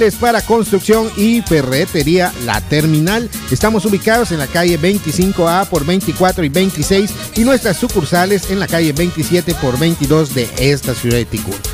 para construcción y ferretería La Terminal. Estamos ubicados en la calle 25A por 24 y 26 y nuestras sucursales en la calle 27 por 22 de esta ciudad de Ticul.